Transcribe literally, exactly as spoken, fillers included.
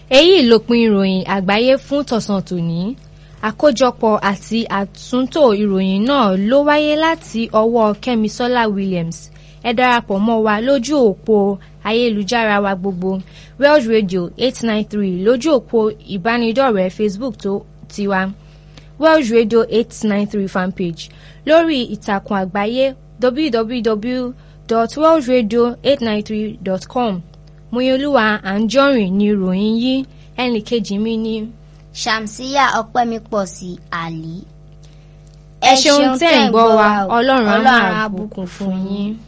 èyí lópin ìròyìn àgbáyé fún tọ̀sán tòní. Àkójọpọ̀ àti àtúntò ìròyìn náà ló wáyé láti ọwọ́ Kẹ́misọ́lá Williams. Ẹ darapọ̀ mọ́ wa lójú òpó ayélujára wa gbogbo Welsh Radio eight nine three lójú òpó ìbánidọ́rẹ̀ẹ́ Facebook tó tiwa Welsh Radio eight nine three fanpage lórí ìtàkùn àgbáyé w w w dot welsh radio eight nine three dot com. Muyolúwa Anjorin ní ìròyìn yìí, ẹnì kejì mi ní Shamsiya Ọpẹ́mipọ̀sí Ali. ẹ ṣeun tẹ́ ń gbọ́ wa, Ọlọ́run á máa bùkún fún yín.